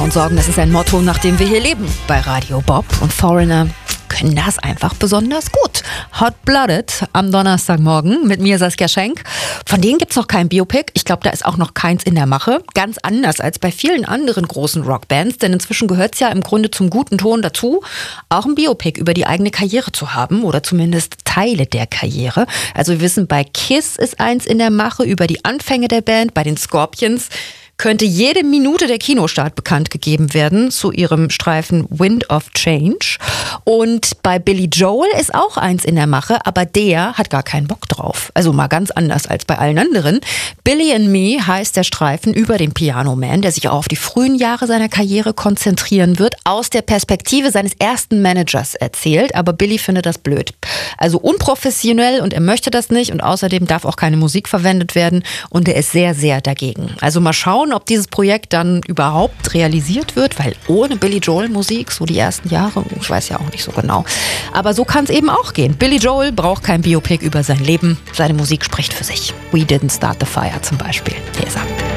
und sorgen, das ist ein Motto, nach dem wir hier leben bei Radio Bob. Und Foreigner können das einfach besonders gut. Hot-Blooded am Donnerstagmorgen mit mir, Saskia Schenk. Von denen gibt's noch kein Biopic. Ich glaube, da ist auch noch keins in der Mache. Ganz anders als bei vielen anderen großen Rockbands. Denn inzwischen gehört's ja im Grunde zum guten Ton dazu, auch ein Biopic über die eigene Karriere zu haben. Oder zumindest Teile der Karriere. Also wir wissen, bei Kiss ist eins in der Mache über die Anfänge der Band. Bei den Scorpions könnte jede Minute der Kinostart bekannt gegeben werden zu ihrem Streifen Wind of Change. Und bei Billy Joel ist auch eins in der Mache, aber der hat gar keinen Bock drauf. Also mal ganz anders als bei allen anderen. Billy and Me heißt der Streifen über den Piano Man, der sich auch auf die frühen Jahre seiner Karriere konzentrieren wird, aus der Perspektive seines ersten Managers erzählt. Aber Billy findet das blöd. Also unprofessionell und er möchte das nicht und außerdem darf auch keine Musik verwendet werden und er ist sehr, sehr dagegen. Also mal schauen, ob dieses Projekt dann überhaupt realisiert wird, weil ohne Billy Joel Musik, so die ersten Jahre, ich weiß ja auch nicht so genau. Aber so kann es eben auch gehen. Billy Joel braucht kein Biopic über sein Leben. Seine Musik spricht für sich. We Didn't Start the Fire zum Beispiel. Hier ist er.